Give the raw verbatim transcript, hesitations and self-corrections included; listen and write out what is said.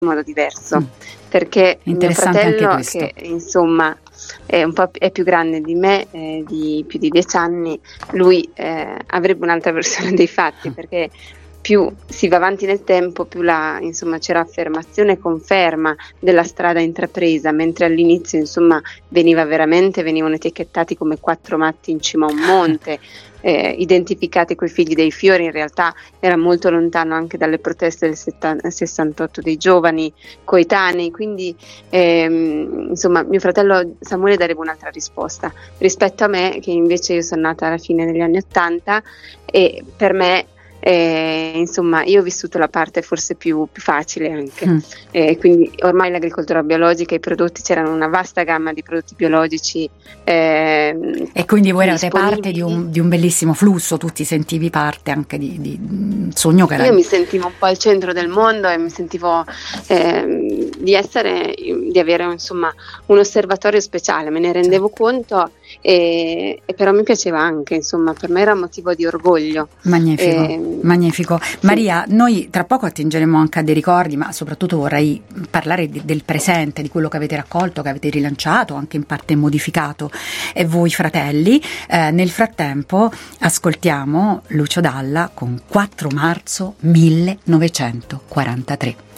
in modo diverso, mm. perché mio fratello, che insomma è un po' è più grande di me, eh, di più di dieci anni, lui eh, avrebbe un'altra versione dei fatti, perché più si va avanti nel tempo, più la, insomma, c'era affermazione e conferma della strada intrapresa, mentre all'inizio insomma veniva veramente, venivano etichettati come quattro matti in cima a un monte, eh, identificati coi figli dei fiori. In realtà era molto lontano anche dalle proteste del sessantotto dei giovani coetanei, quindi ehm, insomma mio fratello Samuele darebbe un'altra risposta rispetto a me, che invece io sono nata alla fine degli anni ottanta, e per me Eh, insomma io ho vissuto la parte forse più, più facile anche, mm. eh, quindi ormai l'agricoltura biologica, i prodotti, c'erano una vasta gamma di prodotti biologici, eh, e quindi voi eravate parte di un, di un bellissimo flusso, tu ti sentivi parte anche di, di un sogno che era... Io mi sentivo un po' al centro del mondo e mi sentivo eh, di essere, di avere insomma un osservatorio speciale, me ne rendevo certo. conto, e, e però mi piaceva anche, insomma per me era un motivo di orgoglio. Magnifico. Eh, Magnifico. Sì. Maria, noi tra poco attingeremo anche a dei ricordi, ma soprattutto vorrei parlare di, del presente, di quello che avete raccolto, che avete rilanciato, anche in parte modificato, e voi fratelli. Eh, nel frattempo ascoltiamo Lucio Dalla con quattro marzo millenovecentoquarantatré.